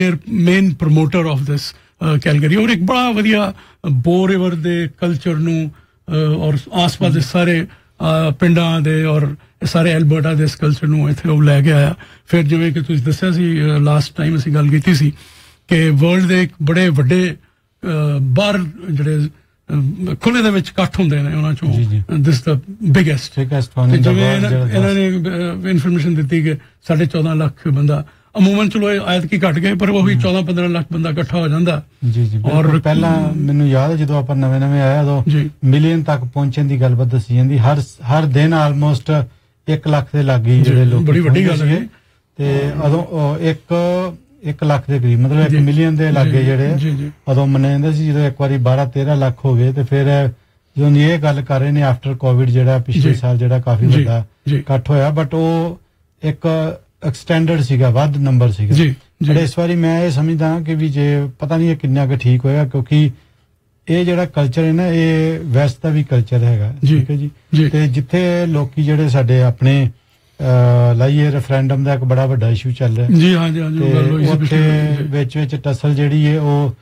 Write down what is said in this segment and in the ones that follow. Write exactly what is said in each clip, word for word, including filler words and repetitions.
Main promoter of this Calgary ਔਰ ਇੱਕ ਬੜਾ ਵਧੀਆ ਬੋ ਰਿਵਰ ਦੇ ਕਲਚਰ ਨੂੰ ਔਰ ਆਸ-ਪਾਸ ਦੇ ਸਾਰੇ ਪਿੰਡਾਂ ਦੇ ਔਰ ਸਾਰੇ ਐਲਬਰਟਾ ਦੇ ਇਸ ਕਲਚਰ ਨੂੰ ਇੱਥੇ ਉਹ ਲੈ ਕੇ ਆਇਆ। ਫਿਰ ਜਿਵੇਂ ਕਿ ਤੁਸੀਂ ਦੱਸਿਆ ਸੀ ਲਾਸਟ ਟਾਈਮ ਅਸੀਂ ਗੱਲ ਕੀਤੀ ਸੀ ਕਿ ਵਰਲਡ ਦੇ ਇੱਕ ਬੜੇ ਵੱਡੇ ਬਾਹਰ ਜਿਹੜੇ ਖੁੱਲੇ ਦੇ ਵਿੱਚ ਇਕੱਠ ਹੁੰਦੇ ਨੇ ਉਹਨਾਂ ਚੋਂ ਦਿਸ ਦਾ ਬਿਗੇਸਟ ਜਿਵੇਂ ਇਹਨਾਂ ਨੇ ਇਨਫੋਰਮੇਸ਼ਨ ਦਿੱਤੀ ਕਿ ਸਾਢੇ ਚੌਦਾਂ ਲੱਖ ਬੰਦਾ ਅਮੂਮਨ ਚਲੋ ਐਤਕੀ ਘਟ ਗਏ ਪਰ ਉਹੀ ਚੌਦਾਂ ਪੰਦਰਾਂ ਲੱਖ ਬੰਦਾ ਇਕੱਠਾ ਹੋ ਜਾਂਦਾ। ਜੀ ਜੀ ਔਰ ਪਹਿਲਾਂ ਮੈਨੂੰ ਯਾਦ ਹੈ ਜਦੋਂ ਆਪਾਂ ਨਵੇਂ ਨਵੇਂ ਆਏ ਉਦੋਂ ਮਿਲੀਅਨ ਤੱਕ ਪਹੁੰਚਣ ਦੀ ਗੱਲਬਾਤ ਦੱਸੀ ਜਾਂਦੀ। ਹਰ ਹਰ ਦਿਨ ਆਲਮੋਸਟ ਇੱਕ ਲੱਖ ਦੇ ਲਾਗੇ ਜਿਹੜੇ ਲੋਕ ਬੜੀ ਵੱਡੀ ਗੱਲ ਹੈ ਤੇ ਉਦੋਂ ਇੱਕ ਇੱਕ ਲੱਖ ਦੇ ਕਰੀਬ ਮਤਲਬ ਇੱਕ ਮਿਲੀਅਨ ਦੇ ਲਾਗੇ ਜਿਹੜੇ ਉਦੋਂ ਮੰਨੇ ਜਾਂਦੇ ਸੀ। ਜਦੋਂ ਇੱਕ ਵਾਰੀ ਬਾਰਾਂ ਤੇਰਾਂ ਲੱਖ ਹੋ ਗਏ ਤੇ ਫਿਰ ਜਦੋਂ ਇਹ ਗੱਲ ਕਰ ਰਹੇ ਨੇ ਆਫਟਰ ਕੋਵਿਡ ਜਿਹੜਾ ਪਿਛਲੇ ਸਾਲ ਜਿਹੜਾ ਕਾਫੀ ਵੱਡਾ ਇਕੱਠ ਹੋਇਆ ਬਟ ਉਹ ਇੱਕ ਐਕਸਟੈਂਡਡ ਸੀਗਾ ਵੱਧ ਨੰਬਰ ਸੀਗਾ। ਪਰ ਇਸ ਵਾਰੀ ਮੈਂ ਇਹ ਸਮਝਦਾ ਕਿ ਵੀ ਜੇ ਪਤਾ ਨਹੀਂ ਇਹ ਕਿੰਨਾ ਕੁ ਠੀਕ ਹੋਇਆ ਕਿਉਂਕਿ ਇਹ ਜਿਹੜਾ ਕਲਚਰ ਹੈ ਨਾ ਇਹ ਵੈਸਟ ਦਾ ਵੀ ਕਲਚਰ ਹੈਗਾ ਠੀਕ ਹੈ ਜੀ। ਤੇ ਜਿੱਥੇ ਲੋਕੀ ਜਿਹੜੇ ਸਾਡੇ ਆਪਣੇ ਲਾਈਏ ਰੈਫਰੈਂਡਮ ਦਾ ਇੱਕ ਬੜਾ ਵੱਡਾ ਇਸ਼ੂ ਚੱਲ ਰਿਹਾ ਜੀ ਹਾਂ ਜੀ ਉੱਥੇ ਵਿੱਚ ਵਿੱਚ ਟਸਲ ਜਿਹੜੀ ਹੈ ਉਹ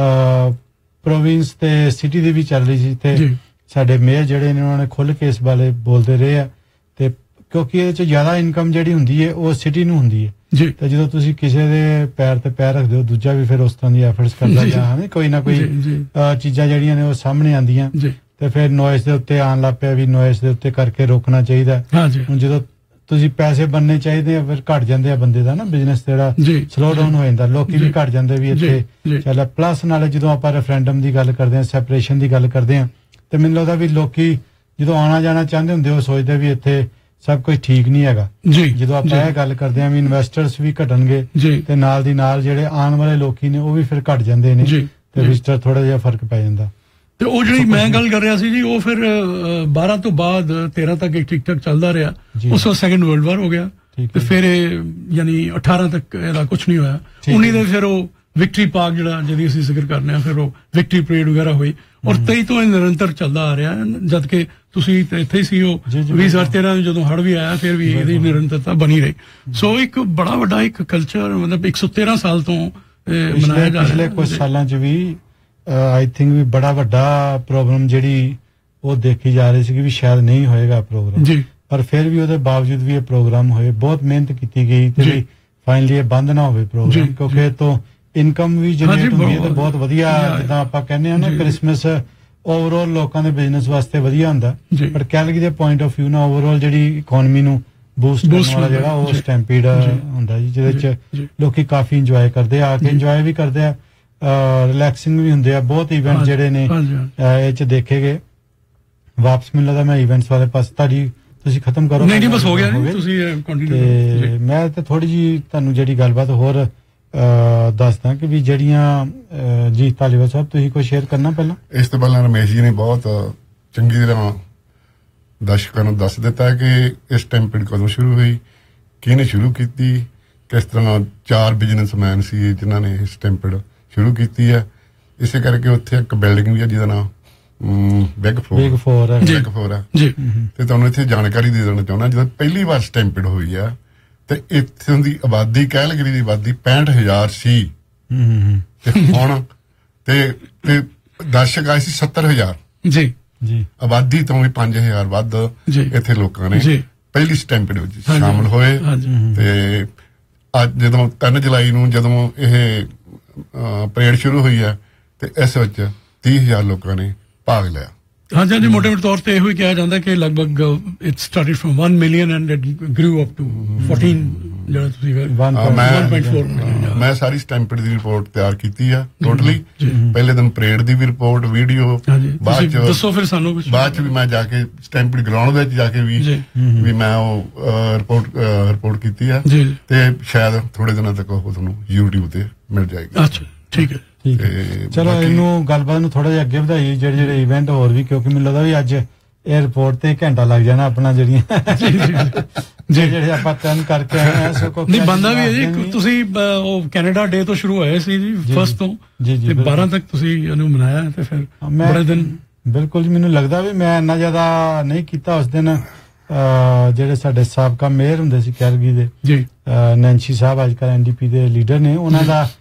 ਪ੍ਰੋਵਿੰਸ ਤੇ ਸਿਟੀ ਦੀ ਵੀ ਚੱਲ ਰਹੀ ਸੀ ਤੇ ਸਾਡੇ ਮੇਅਰ ਜਿਹੜੇ ਨੇ ਉਹਨਾਂ ਨੇ ਖੁੱਲ੍ਹ ਕੇ ਇਸ ਬਾਰੇ ਬੋਲਦੇ ਰਹੇ ਆ ਤੇ ਕਿਉਂਕਿ ਇਹਦੇ ਚ ਜ਼ਿਆਦਾ ਇਨਕਮ ਜਿਹੜੀ ਹੁੰਦੀ ਹੈ ਉਹ ਸਿਟੀ ਨੂੰ ਹੁੰਦੀ ਹੈ ਤੇ ਜਦੋਂ ਤੁਸੀਂ ਕਿਸੇ ਦੇ ਪੈਰ ਤੇ ਪੈਰ ਰੱਖਦੇ ਹੋ ਦੂਜਾ ਵੀ ਫਿਰ ਉਸ ਤਰ੍ਹਾਂ ਦੀ ਐਫਰਟਸ ਕਰਦਾ ਜਾਂ ਕੋਈ ਨਾ ਕੋਈ ਚੀਜ਼ਾਂ ਜਿਹੜੀਆਂ ਨੇ ਉਹ ਸਾਹਮਣੇ ਆਉਂਦੀਆਂ ਤੇ ਫਿਰ ਨੋਇਸ ਦੇ ਉੱਤੇ ਆਉਣ ਲੱਗ ਪਿਆ ਵੀ ਨੋਇਸ ਦੇ ਉੱਤੇ ਕਰਕੇ ਰੋਕਣਾ ਚਾਹੀਦਾ। ਹੁਣ ਜਦੋਂ ਤੁਸੀਂ ਪੈਸੇ ਬਣਨੇ ਚਾਹੀਦੇ ਆ ਫਿਰ ਘਟ ਜਾਂਦੇ ਆ ਬੰਦੇ ਦਾ ਨਾ ਬਿਜ਼ਨਸ ਜਿਹੜਾ ਸਲੋ ਡਾਊਨ ਹੋ ਜਾਂਦਾ ਲੋਕੀ ਵੀ ਘਟ ਜਾਂਦੇ ਵੀ ਇੱਥੇ ਚੱਲ ਪਲੱਸ ਨਾਲੇ ਜਦੋਂ ਆਪਾਂ ਰੈਫਰੈਂਡਮ ਦੀ ਗੱਲ ਕਰਦੇ ਹਾਂ ਸੈਪਰੇਸ਼ਨ ਦੀ ਗੱਲ ਕਰਦੇ ਹਾਂ ਤੇ ਮੈਨੂੰ ਲੱਗਦਾ ਵੀ ਲੋਕੀ ਜਦੋਂ ਆਉਣਾ ਜਾਣਾ ਚਾਹੁੰਦੇ ਹੁੰਦੇ ਉਹ ਸੋਚਦੇ ਵੀ ਇੱਥੇ ਸਭ ਕੁਝ ਠੀਕ ਨਹੀਂ ਹੈਗਾ। ਜਦੋਂ ਆਪਾਂ ਇਹ ਗੱਲ ਕਰਦੇ ਹਾਂ ਵੀ ਇਨਵੈਸਟਰਸ ਵੀ ਘਟਣਗੇ ਤੇ ਨਾਲ ਦੀ ਨਾਲ ਜਿਹੜੇ ਆਉਣ ਵਾਲੇ ਲੋਕੀ ਨੇ ਉਹ ਵੀ ਫਿਰ ਘਟ ਜਾਂਦੇ ਨੇ ਤੇ ਵਿਜ਼ਟਰ ਥੋੜਾ ਜਿਹਾ ਫਰਕ ਪੈ ਜਾਂਦਾ। ਤੇ ਉਹ ਜਿਹੜੀ ਮੈਂ ਗੱਲ ਕਰ ਰਿਹਾ ਸੀ ਜੀ ਉਹ ਫਿਰ ਬਾਰਾਂ ਤੋਂ ਬਾਅਦ ਤੇਰਾਂ ਤੱਕ ਇੱਕ ਠੀਕ ਠਾਕ ਚੱਲਦਾ ਰਿਹਾ ਉਸ ਤੋਂ ਸੈਕੰਡ ਵਰਲਡ ਵਾਰ ਹੋ ਗਿਆ ਤੇ ਫਿਰ ਯਾਨੀ ਅਠਾਰਾਂ ਤੱਕ ਇਹਦਾ ਕੁਝ ਨਹੀਂ ਹੋਇਆ। ਉੱਨੀ ਦੇ ਫਿਰ ਉਹ ਵਿਕਟਰੀ ਪਾਰਕ ਜਿਹੜਾ ਜਿਹਦੀ ਅਸੀਂ ਜ਼ਿਕਰ ਕਰਨੇ ਆ ਫਿਰ ਉਹ ਵਿਕਟਰੀ ਪਰੇਡ ਵਗੈਰਾ ਹੋਈ ਔਰ ਤੇਈ ਤੋਂ ਇਹ ਨਿਰੰਤਰ ਚੱਲਦਾ ਆ ਰਿਹਾ ਜਦ ਕਿ ਤੁਸੀਂ ਇੱਥੇ ਹੀ ਸੀ ਉਹ ਵੀਹ ਹਜ਼ਾਰ ਤੇਰਾਂ ਜਦੋਂ ਹੜ੍ਹ ਵੀ ਆਇਆ ਫਿਰ ਵੀ ਇਹਦੀ ਨਿਰੰਤਰਤਾ ਬਣੀ ਰਹੀ। ਸੋ ਇੱਕ ਬੜਾ ਵੱਡਾ ਇੱਕ ਕਲਚਰ ਮਤਲਬ ਇੱਕ ਸੌ ਤੇਰਾਂ ਸਾਲ ਤੋਂ ਮਨਾਇਆ ਜਾ ਰਿਹਾ। ਪਿਛਲੇ ਕੁਝ ਸਾਲਾਂ ਚ ਵੀ ਆਈ ਥਿੰਕ ਵੀ ਬੜਾ ਵੱਡਾ ਪ੍ਰੋਬਲਮ ਜਿਹੜੀ ਉਹ ਦੇਖੀ ਜਾ ਰਹੀ ਸੀ ਕਿ ਵੀ ਸ਼ਾਇਦ ਨਹੀਂ ਹੋਏਗਾ ਪ੍ਰੋਗਰਾਮ ਪਰ ਫਿਰ ਵੀ ਉਹਦੇ ਬਾਵਜੂਦ ਵੀ ਇਹ ਪ੍ਰੋਗਰਾਮ ਹੋਏ ਬਹੁਤ ਮਿਹਨਤ ਕੀਤੀ ਗਈ ਤੇ ਫਾਈਨਲੀ ਇਹ ਬੰਦ ਨਾ ਹੋਵੇ ਪ੍ਰੋਗਰਾਮ ਕਿਉਂਕਿ ਇਹ ਤੋਂ ਇਨਕਮ ਵੀ ਜਨਰੇਟ ਹੁੰਦੀ ਹੈ ਤੇ ਬਹੁਤ ਵਧੀਆ ਜਿੱਦਾਂ ਆਪਾਂ ਕਹਿੰਦੇ ਆ ਨਾ ਕ੍ਰਿਸਮਸ ਓਵਰਆਲ ਲੋਕਾਂ ਦੇ ਬਿਜ਼ਨਸ ਵਾਸਤੇ ਵਧੀਆ ਹੁੰਦਾ ਪਰ ਕੈਲਗਰੀ ਦੇ ਪੁਆਇੰਟ ਆਫ ਵਿਊ ਨਾਲ ਓਵਰਆਲ ਜਿਹੜੀ ਇਕਨੋਮੀ ਨੂੰ ਬੂਸਟ ਕਰਨ ਵਾਲਾ ਜਿਹੜਾ ਉਹ ਸਟੈਂਪੀਡ ਹੁੰਦਾ ਜੀ ਜਿਹਦੇ ਚ ਲੋਕੀ ਕਾਫੀ ਇੰਜੋਏ ਕਰਦੇ ਆ ਕੇ ਇੰਜੋਏ ਵੀ ਕਰਦੇ ਆ ਰਿਲੈਕਸਿੰਗ ਵੀ ਹੁੰਦੇ ਆ ਬਹੁਤ ਇਵੈਂਟ ਜਿਹੜੇ ਨੇ ਇਹ ਚ ਦੇਖੇ ਗਏ। ਵਾਪਸ ਮੈਨੂੰ ਲੱਗਦਾ ਮੈਂ ਇਵੈਂਟਸ ਵਾਲੇ ਪਾਸੇ ਤੁਹਾਡੀ ਤੁਸੀਂ ਖਤਮ ਕਰੋ ਨਹੀਂ ਨਹੀਂ ਬਸ ਹੋ ਗਿਆ ਤੁਸੀਂ ਕੰਟੀਨਿਊ। ਮੈਂ ਤੇ ਥੋੜੀ ਜੀ ਤੁਹਾਨੂੰ ਜਿਹੜੀ ਗੱਲਬਾਤ ਹੋਰ ਦੱਸਦਾ ਕਿ ਵੀ ਜਿਹੜੀਆਂ ਜੀ ਧਾਲੀਵਾਲ ਸਾਹਿਬ ਤੁਸੀਂ ਕੋਈ ਸ਼ੇਅਰ ਕਰਨਾ ਪਹਿਲਾਂ। ਇਸ ਤੋਂ ਪਹਿਲਾਂ ਰਮੇਸ਼ ਜੀ ਨੇ ਬਹੁਤ ਚੰਗੀ ਤਰ੍ਹਾਂ ਦਰਸ਼ਕਾਂ ਨੂੰ ਦੱਸ ਦਿੱਤਾ ਕਿ ਇਹ ਸਟੈਂਪੀਡ ਕਦੋਂ ਸ਼ੁਰੂ ਹੋਈ ਕਿਹਨੇ ਸ਼ੁਰੂ ਕੀਤੀ ਕਿਸ ਤਰ੍ਹਾਂ ਚਾਰ ਬਿਜ਼ਨਸਮੈਨ ਸੀ ਜਿਨ੍ਹਾਂ ਨੇ ਇਹ ਸਟੈਂਪੀਡ ਸ਼ੁਰੂ ਕੀਤੀ ਹੈ। ਇਸੇ ਕਰਕੇ ਉੱਥੇ ਇੱਕ ਬਿਲਡਿੰਗ ਵੀ ਹੈ ਜਿਹਦਾ ਨਾਮ ਬਿਗ ਫੋਰ ਬਿਗ ਫੋਰ ਹੈ ਬਿਗ ਫੋਰ ਹੈ ਤੇ ਤੁਹਾਨੂੰ ਇੱਥੇ ਜਾਣਕਾਰੀ ਦੇ ਦੇਣਾ ਚਾਹੁੰਦਾ ਜਦੋਂ ਪਹਿਲੀ ਵਾਰ ਸਟੈਂਪੀਡ ਹੋਈ ਆ ਤੇ ਇੱਥੋਂ ਦੀ ਆਬਾਦੀ ਕੈਲਗਰੀ ਦੀ ਆਬਾਦੀ ਪੈਂਹਠ ਹਜ਼ਾਰ ਸੀ ਤੇ ਹੁਣ ਤੇ ਦਰਸ਼ਕ ਆਏ ਸੀ ਸੱਤਰ ਹਜ਼ਾਰ ਜੀ ਜੀ ਆਬਾਦੀ ਤੋਂ ਵੀ ਪੰਜ ਹਜ਼ਾਰ ਵੱਧ ਇੱਥੇ ਲੋਕਾਂ ਨੇ ਪਹਿਲੀ ਸਟੈਂਪੀਡ ਵਿੱਚ ਸ਼ਾਮਲ ਹੋਏ ਤੇ ਅੱਜ ਜਦੋਂ ਤਿੰਨ ਜੁਲਾਈ ਨੂੰ ਜਦੋਂ ਇਹ ਪਰੇਡ ਸ਼ੁਰੂ ਹੋਈ ਹੈ ਤੇ ਇਸ ਵਿੱਚ ਤੀਹ ਹਜ਼ਾਰ ਲੋਕਾਂ ਨੇ ਭਾਗ ਲਿਆ। ਹਾਂਜੀ ਹਾਂਜੀ ਮੋਟੇ ਮੋਟੇ ਤੌਰ ਤੇ ਇਹੋ ਹੀ ਕਿਹਾ ਜਾਂਦਾ ਕਿ ਲਗਭਗ it started firm one million and it grew up to fourteen ਜਿਹੜਾ ਤੁਸੀਂ one point four ਮੈਂ ਸਾਰੀ ਸਟੈਂਪੀਡ ਦੀ ਰਿਪੋਰਟ ਤਿਆਰ ਕੀਤੀ ਆ ਟੋਟਲੀ ਪਹਿਲੇ ਦਿਨ ਪਰੇਡ ਦੀ ਵੀ ਰਿਪੋਰਟ ਵੀਡੀਓ ਬਾਅਦ ਚ ਦੱਸੋ ਫਿਰ ਸਾਨੂੰ ਕੁਝ ਬਾਅਦ ਚ ਵੀ ਮੈਂ ਜਾ ਕੇ ਸਟੈਂਪੀਡ ਗਰਾਊਂਡ ਵਿੱਚ ਜਾ ਕੇ ਵੀ ਵੀ ਮੈਂ ਉਹ ਰਿਪੋਰਟ ਰਿਪੋਰਟ ਕੀਤੀ ਆ ਤੇ ਸ਼ਾਇਦ ਥੋੜੇ ਦਿਨਾਂ ਤੱਕ ਉਹ ਤੁਹਾਨੂੰ YouTube ਤੇ ਮਿਲ ਜਾਏਗੀ। ਅੱਛਾ ਠੀਕ ਹੈ ਠੀਕ ਹੈ ਚਲੋ ਇਹਨੂੰ ਗੱਲਬਾਤ ਨੂੰ ਥੋੜਾ ਜਿਹਾ ਅੱਗੇ ਵਧਾਈਏ ਜਿਹੜੇ ਜਿਹੜੇ ਇਵੈਂਟ ਹੋਰ ਵੀ ਕਿਉਂਕਿ ਮੈਨੂੰ ਲੱਗਦਾ ਵੀ ਅੱਜ ਇਹ ਰਿਪੋਰਟ ਤੇ ਘੰਟਾ ਲੱਗ ਜਾਣਾ ਆਪਣਾ ਜਿਹੜੀਆਂ ਜਿਹੜੇ ਆਪਾਂ ਤਿੰਨ ਕਰਕੇ ਆਏ ਆ ਸੋ ਨਹੀਂ ਬੰਦਾ ਵੀ ਹੈ ਜੀ ਤੁਸੀਂ ਉਹ ਕੈਨੇਡਾ ਡੇ ਤੋਂ ਸ਼ੁਰੂ ਹੋਏ ਸੀ ਜੀ ਫਸਟ ਤੋਂ ਤੇ ਬਾਰਾਂ ਤੱਕ ਤੁਸੀਂ ਇਹਨੂੰ ਮਨਾਇਆ ਤੇ ਫਿਰ ਬੜੇ ਦਿਨ ਬਿਲਕੁਲ ਜੀ ਮੈਨੂੰ ਲੱਗਦਾ ਵੀ ਮੈਂ ਇੰਨਾ ਜ਼ਿਆਦਾ ਨਹੀਂ ਕੀਤਾ ਉਸ ਦਿਨ ਜਿਹੜੇ ਸਾਡੇ ਸਾਬਕਾ ਮੇਅਰ ਹੁੰਦੇ ਸੀ ਕੈਲਗਰੀ ਦੇ ਜੀ ਨੈਂਸੀ ਸਾਹਿਬ ਅੱਜ ਕੱਲ੍ਹ ਐਨ ਡੀ ਪੀ ਦੇ ਲੀਡਰ ਨੇ ਉਹਨਾਂ ਦਾ